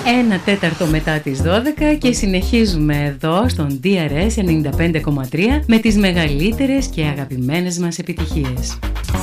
Ένα τέταρτο μετά τις 12 και συνεχίζουμε εδώ στον DRS 95,3 με τις μεγαλύτερες και αγαπημένες μας επιτυχίες.